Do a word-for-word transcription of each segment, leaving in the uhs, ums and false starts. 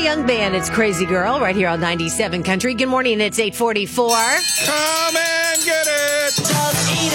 Young Band, it's Crazy Girl, right here on ninety-seven Country. Good morning, it's eight forty-four. Come and get it. Just eat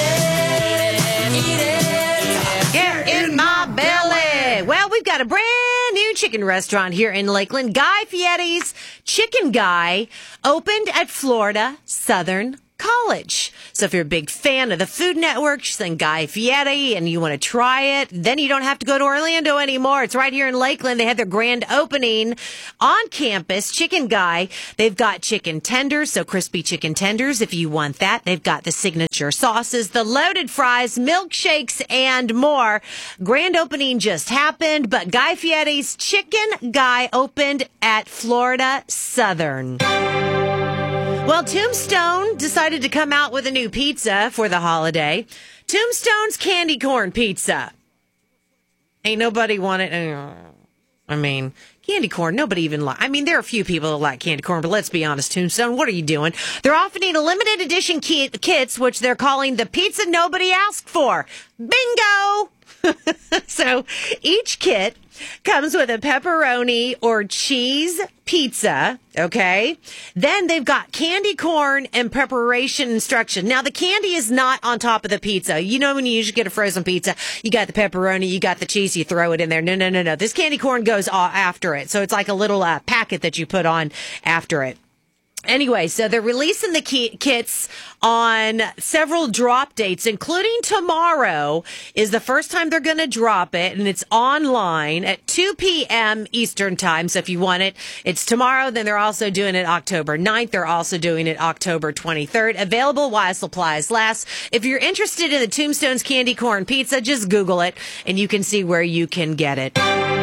it, eat it. Get in my belly. Well, we've got a brand new chicken restaurant here in Lakeland. Guy Fieri's Chicken Guy opened at Florida Southern College. So if you're a big fan of the Food Network, then Guy Fieri, and you want to try it, then you don't have to go to Orlando anymore. It's right here in Lakeland. They had their grand opening on campus. Chicken Guy. They've got chicken tenders, so crispy chicken tenders if you want that. They've got the signature sauces, the loaded fries, milkshakes, and more. Grand opening just happened, but Guy Fieri's Chicken Guy opened at Florida Southern. Well, Tombstone decided to come out with a new pizza for the holiday. Tombstone's candy corn pizza. Ain't nobody want it. I mean, candy corn, nobody even like. I mean, there are a few people that like candy corn, but let's be honest, Tombstone, what are you doing? They're offering a limited edition kit, kits, which they're calling the pizza nobody asked for. Bingo! So each kit comes with a pepperoni or cheese pizza, okay? Then they've got candy corn and preparation instruction. Now, the candy is not on top of the pizza. You know when you usually get a frozen pizza, you got the pepperoni, you got the cheese, you throw it in there. No, no, no, no. This candy corn goes after it. So it's like a little uh, packet that you put on after it. Anyway, so they're releasing the kits on several drop dates, including tomorrow is the first time they're going to drop it, and it's online at two p.m. Eastern time. So if you want it, it's tomorrow. Then they're also doing it October ninth. They're also doing it October twenty-third. Available while supplies last. If you're interested in the Tombstone's candy corn pizza, just Google it, and you can see where you can get it.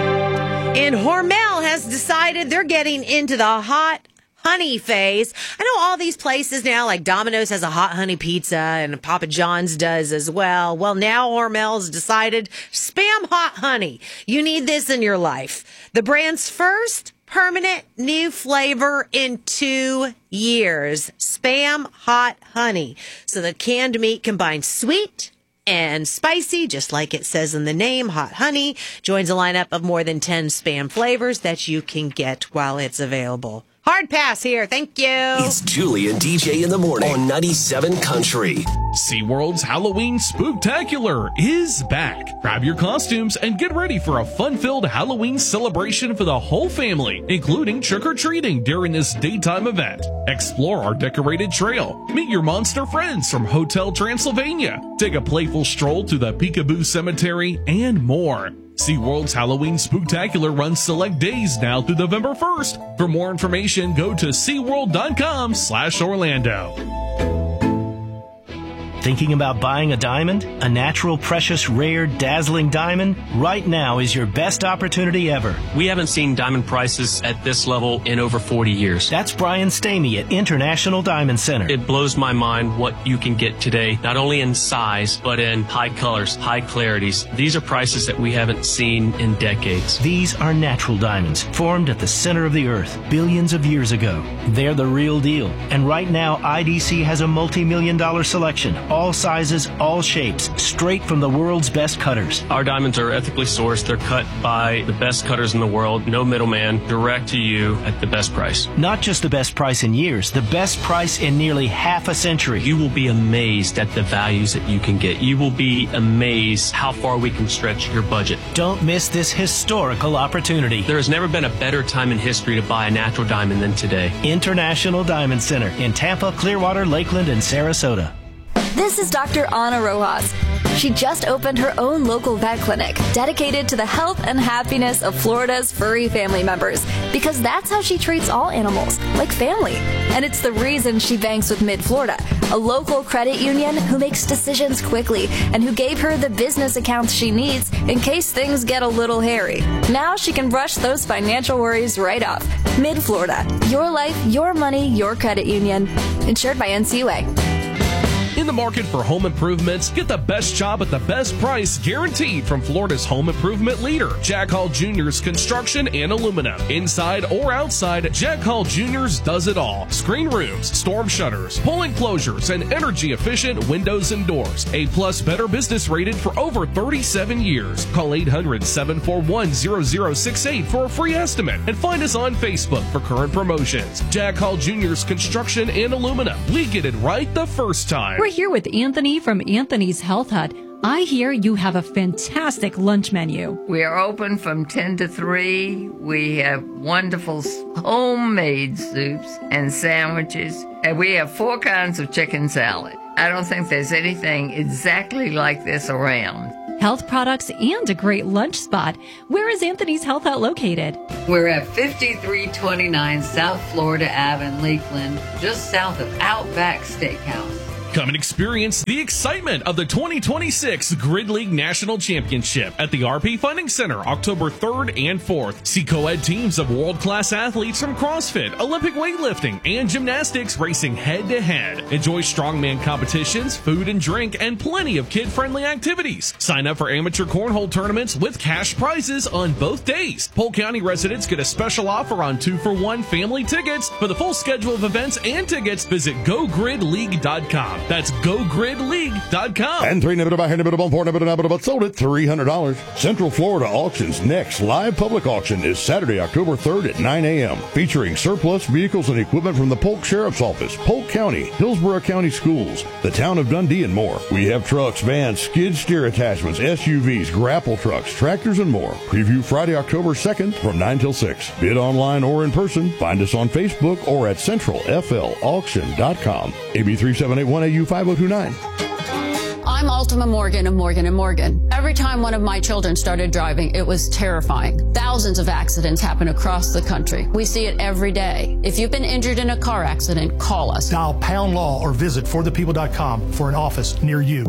And Hormel has decided they're getting into the hot honey phase. I know all these places now, like Domino's has a hot honey pizza and Papa John's does as well. Well, now Hormel's decided Spam hot honey. You need this in your life. The brand's first permanent new flavor in two years. Spam hot honey. So the canned meat combines sweet and spicy, just like it says in the name. Hot honey joins a lineup of more than ten Spam flavors that you can get while it's available. Hard pass here. Thank you. It's Julie and D J in the morning on ninety-seven Country. SeaWorld's Halloween Spooktacular is back. Grab your costumes and get ready for a fun-filled Halloween celebration for the whole family, including trick-or-treating during this daytime event. Explore our decorated trail. Meet your monster friends from Hotel Transylvania. Take a playful stroll to the Peekaboo Cemetery and more. SeaWorld's Halloween Spooktacular runs select days now through November first. For more information, go to SeaWorld.com slash Orlando. Thinking about buying a diamond? A natural, precious, rare, dazzling diamond? Right now is your best opportunity ever. We haven't seen diamond prices at this level in over forty years. That's Brian Stamey at International Diamond Center. It blows my mind what you can get today, not only in size, but in high colors, high clarities. These are prices that we haven't seen in decades. These are natural diamonds, formed at the center of the earth billions of years ago. They're the real deal. And right now, I D C has a multi-million dollar selection. All sizes, all shapes, straight from the world's best cutters. Our diamonds are ethically sourced. They're cut by the best cutters in the world. No middleman, direct to you at the best price. Not just the best price in years, the best price in nearly half a century. You will be amazed at the values that you can get. You will be amazed how far we can stretch your budget. Don't miss this historical opportunity. There has never been a better time in history to buy a natural diamond than today. International Diamond Center in Tampa, Clearwater, Lakeland, and Sarasota. This is Doctor Ana Rojas. She just opened her own local vet clinic dedicated to the health and happiness of Florida's furry family members, because that's how she treats all animals, like family. And it's the reason she banks with Mid-Florida, a local credit union who makes decisions quickly and who gave her the business accounts she needs in case things get a little hairy. Now she can brush those financial worries right off. Mid-Florida, your life, your money, your credit union. Insured by N C U A. In the market for home improvements, get the best job at the best price guaranteed from Florida's home improvement leader, Jack Hall Junior's Construction and Aluminum. Inside or outside, Jack Hall Junior's does it all. Screen rooms, storm shutters, pull enclosures, and energy-efficient windows and doors. A-plus Better Business rated for over thirty-seven years. Call eight hundred, seven four one, zero zero six eight for a free estimate and find us on Facebook for current promotions. Jack Hall Junior's Construction and Aluminum. We get it right the first time. We're here with Anthony from Anthony's Health Hut. I hear you have a fantastic lunch menu. We are open from ten to three. We have wonderful homemade soups and sandwiches. And we have four kinds of chicken salad. I don't think there's anything exactly like this around. Health products and a great lunch spot. Where is Anthony's Health Hut located? We're at fifty-three twenty-nine South Florida Ave in Lakeland, just south of Outback Steakhouse. Come and experience the excitement of the twenty twenty-six Grid League National Championship at the R P Funding Center, October third and fourth. See co-ed teams of world-class athletes from CrossFit, Olympic weightlifting, and gymnastics racing head-to-head. Enjoy strongman competitions, food and drink, and plenty of kid-friendly activities. Sign up for amateur cornhole tournaments with cash prizes on both days. Polk County residents get a special offer on two-for-one family tickets. For the full schedule of events and tickets, visit go grid league dot com. That's go grid league dot com. And three nibble by hand nibble four nibble nibble but sold at three hundred dollars. Central Florida Auction's next live public auction is Saturday, October third at nine a.m. featuring surplus vehicles and equipment from the Polk Sheriff's Office, Polk County, Hillsborough County Schools, the town of Dundee, and more. We have trucks, vans, skid steer attachments, S U Vs, grapple trucks, tractors, and more. Preview Friday, October second from nine till six. Bid online or in person. Find us on Facebook or at central f l auction dot com. A B three seven eight one A U five oh two nine. I'm Ultima Morgan of Morgan and Morgan. Every time one of my children started driving, it was terrifying. Thousands of accidents happen across the country. We see it every day. If you've been injured in a car accident, call us. Dial Pound Law or visit for the people dot com for an office near you.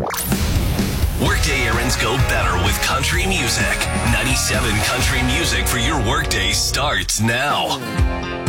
Workday errands go better with country music. ninety-seven Country Music for your workday starts now.